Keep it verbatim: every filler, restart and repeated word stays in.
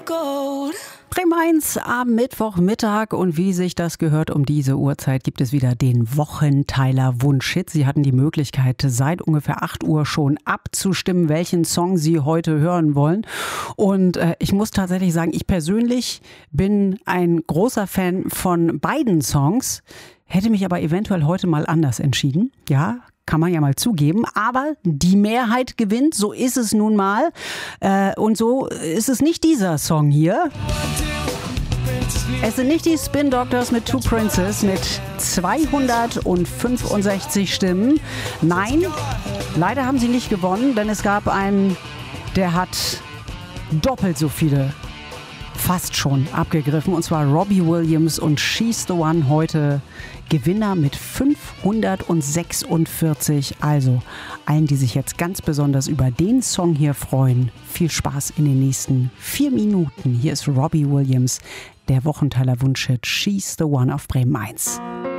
Bremen eins am Mittwochmittag und wie sich das gehört, um diese Uhrzeit gibt es wieder den Wochenteiler Wunschhit. Sie hatten die Möglichkeit, seit ungefähr acht Uhr schon abzustimmen, welchen Song Sie heute hören wollen. Und äh, ich muss tatsächlich sagen, ich persönlich bin ein großer Fan von beiden Songs, hätte mich aber eventuell heute mal anders entschieden. Ja, kann man ja mal zugeben, aber die Mehrheit gewinnt, so ist es nun mal. Äh, und so ist es nicht dieser Song hier. Es sind nicht die Spin Doctors mit Two Princes mit zweihundertfünfundsechzig Stimmen. Nein, leider haben sie nicht gewonnen, denn es gab einen, der hat doppelt so viele fast schon abgegriffen, und zwar Robbie Williams und She's the One, heute Gewinner mit fünfhundertsechsundvierzig. Also allen, die sich jetzt ganz besonders über den Song hier freuen, viel Spaß in den nächsten vier Minuten. Hier ist Robbie Williams, der Wochenteiler Wunschhit She's the One auf Bremen eins.